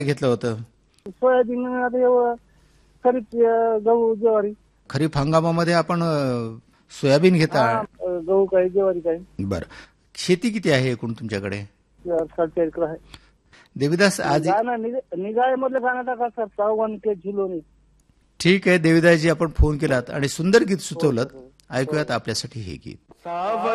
घेतलं होतं? सोयाबीन आता खरीप गहू ज्वारी. खरीप हंगामामध्ये आपण सोयाबीन घेता? गहू काय ज्वारी काय. बरं. शेती किती आहे एकूण तुमच्याकडे? 4.5 एकर आहे. देवीदास आज निघाय मधलं गाणं टाका सर, सावण के झुलोनी. ठीक आहे देवीदासजी, आपण फोन केलात आणि सुंदर गीत सुचवलं. ऐकूयात आपल्यासाठी हे गीत.